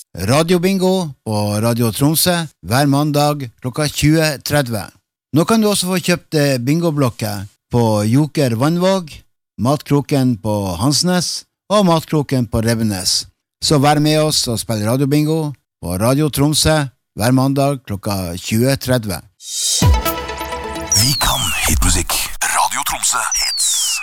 Radiobingo på Radio Tromsø hver mandag klokka 20:30. Nå kan du også få kjøpt bingoblokker på Joker Vannvåg, Matkroken på Hansnes og Matkroken på Rebbenes. Så vær med oss og spill radiobingo på Radio Tromsø hver mandag klokka 20:30. Vi kan hitmusikk. Radio Tromsø hits.